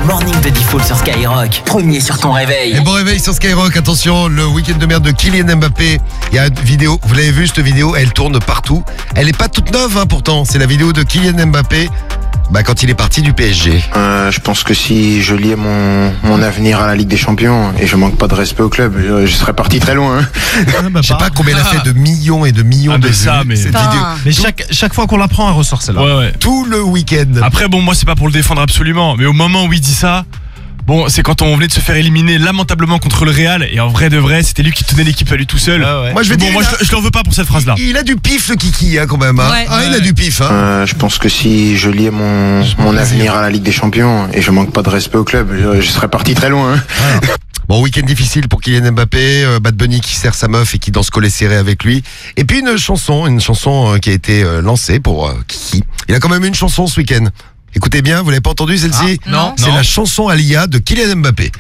morning de Diffoul sur Skyrock. Premier sur ton réveil. Et bon réveil sur Skyrock, attention, le week-end de merde de Kylian Mbappé. Il y a une vidéo, vous l'avez vu cette vidéo, elle tourne partout. Elle est pas toute neuve pourtant, c'est la vidéo de Kylian Mbappé quand il est parti du PSG. Je pense que si je liais mon avenir à la Ligue des Champions et je manque pas de respect au club, je serais parti très loin. Je sais pas combien elle a fait de millions et de millions de vues, cette vidéo. Mais chaque fois qu'on la prend, elle ressort celle-là. Ouais. Tout le week-end. Après, bon, moi, c'est pas pour le défendre absolument, mais au moment où il dit ça, bon, c'est quand on venait de se faire éliminer lamentablement contre le Real, et en vrai de vrai, c'était lui qui tenait l'équipe à lui tout seul. Moi, je vais dire, je l'en veux pas pour cette phrase-là. Il a du pif, le Kiki, quand même. Ouais. Il a du pif. Je pense que si je liais mon avenir à la Ligue des Champions et je manque pas de respect au club, je serais parti très loin. Bon, week-end difficile pour Kylian Mbappé, Bad Bunny qui serre sa meuf et qui danse collé serré avec lui. Et puis une chanson qui a été lancée pour Kiki. Il a quand même une chanson ce week-end. Écoutez bien, vous l'avez pas entendu celle-ci ? Non. C'est la chanson Alia de Kylian Mbappé.